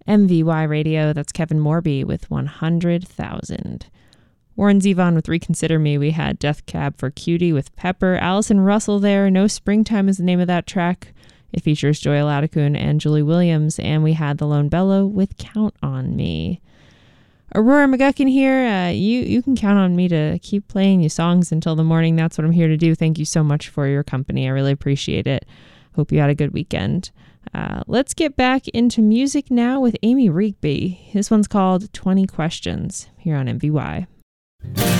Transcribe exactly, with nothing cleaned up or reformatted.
M V Y Radio, that's Kevin Morby with one hundred thousand. Warren Zevon with Reconsider Me. We had Death Cab for Cutie with Pepper. Allison Russell there. No Springtime is the name of that track. It features Joy Ladakun and Julie Williams. And we had The Lone Bellow with Count on Me. Aurora McGuckin here. Uh, you, you can count on me to keep playing you songs until the morning. That's what I'm here to do. Thank you so much for your company. I really appreciate it. Hope you had a good weekend. Uh, let's get back into music now with Amy Rigby. This one's called twenty questions here on M V Y.